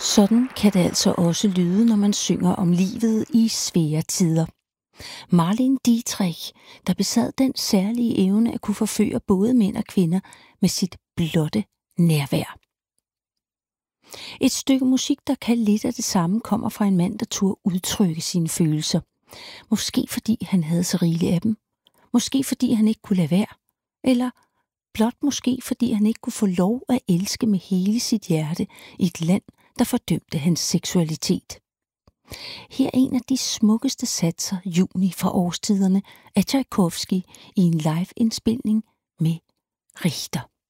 Sådan kan det altså også lyde, når man synger om livet i svære tider. Marlene Dietrich, der besad den særlige evne at kunne forføre både mænd og kvinder med sit blotte nærvær. Et stykke musik, der kan lidt af det samme, kommer fra en mand, der turde udtrykke sine følelser. Måske fordi han havde så rigeligt af dem. Måske fordi han ikke kunne lade være. Eller blot måske fordi han ikke kunne få lov at elske med hele sit hjerte i et land, der fordømte hans seksualitet. Her er en af de smukkeste satser, Juni fra Årstiderne, af Tchaikovsky i en live-indspilning med Richter.